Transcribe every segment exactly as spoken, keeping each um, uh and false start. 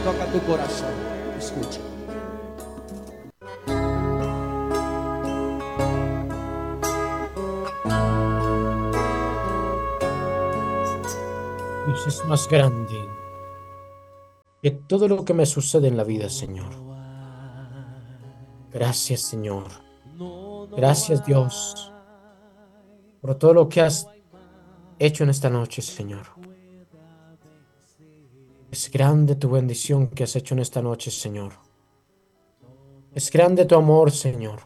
toca tu corazón. Escucha. Dios es más grande que todo lo que me sucede en la vida, Señor. Gracias, Señor. Gracias, Dios, por todo lo que has hecho en esta noche, Señor. Es grande tu bendición que has hecho en esta noche, Señor. Es grande tu amor, Señor.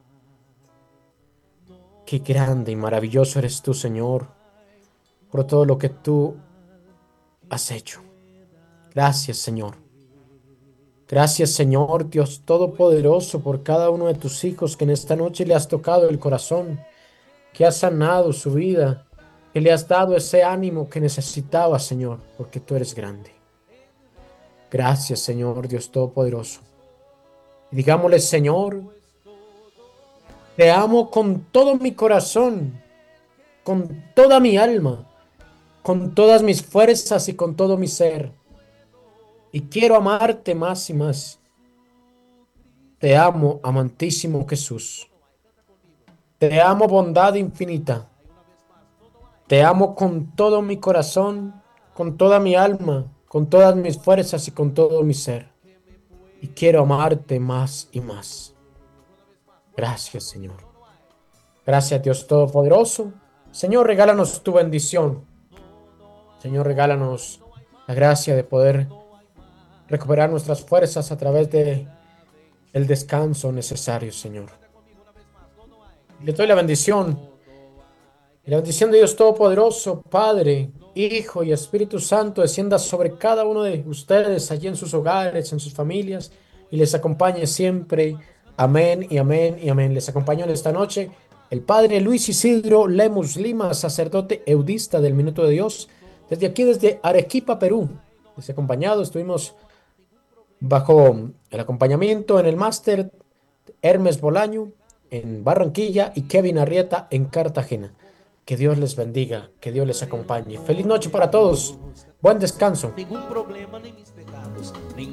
Qué grande y maravilloso eres tú, Señor, por todo lo que tú has hecho. Gracias, Señor. Gracias, Señor, Dios Todopoderoso, por cada uno de tus hijos que en esta noche le has tocado el corazón, que has sanado su vida, que le has dado ese ánimo que necesitaba, Señor, porque tú eres grande. Gracias, Señor, Dios Todopoderoso. Y digámosle, Señor, te amo con todo mi corazón, con toda mi alma, con todas mis fuerzas y con todo mi ser. Y quiero amarte más y más. Te amo, amantísimo Jesús. Te amo, bondad infinita. Te amo con todo mi corazón, con toda mi alma, con todas mis fuerzas y con todo mi ser. Y quiero amarte más y más. Gracias, Señor. Gracias, Dios Todopoderoso. Señor, regálanos tu bendición. Señor, regálanos la gracia de poder recuperar nuestras fuerzas a través de el descanso necesario, Señor. Le doy la bendición. Y la bendición de Dios Todopoderoso, Padre, Hijo y Espíritu Santo, descienda sobre cada uno de ustedes allí en sus hogares, en sus familias, y les acompañe siempre. Amén y amén y amén. Les acompañó en esta noche el Padre Luis Isidro Lemus Lima, sacerdote eudista del Minuto de Dios, desde aquí, desde Arequipa, Perú. Les he acompañado, estuvimos bajo el acompañamiento en el máster Hermes Bolaño en Barranquilla y Kevin Arrieta en Cartagena. Que Dios les bendiga, que Dios les acompañe. Feliz noche para todos. Buen descanso. Ningún problema ni mis pecados.